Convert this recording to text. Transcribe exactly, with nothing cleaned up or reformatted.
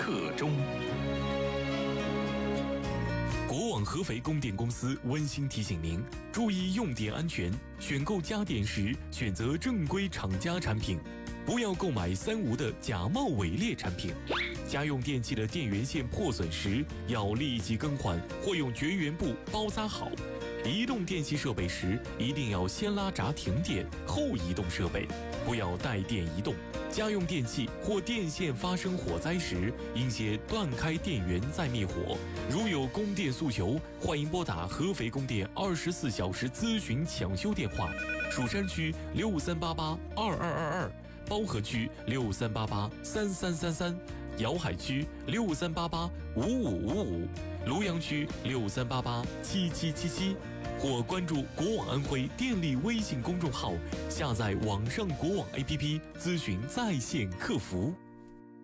刻钟。国网合肥供电公司温馨提醒您：注意用电安全，选购家电时选择正规厂家产品，不要购买三无的假冒伪劣产品。家用电器的电源线破损时，要立即更换或用绝缘布包扎好。移动电器设备时，一定要先拉闸停电，后移动设备，不要带电移动。家用电器或电线发生火灾时，应先断开电源再灭火。如有供电诉求，欢迎拨打合肥供电二十四小时咨询抢修电话：蜀山区六三八八二二二二，包河区六三八八三三三三，瑶海区六三八八五五五五，庐阳区六三八八七七七七。或关注国网安徽电力微信公众号，下载网上国网 A P P 咨询在线客服。